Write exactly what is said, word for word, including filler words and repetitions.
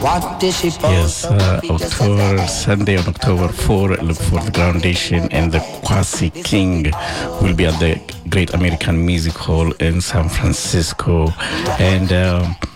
Yes, uh, October Sunday on October fourth, look for the Groundation and the Kwasi King will be at the Great American Music Hall in San Francisco. And um,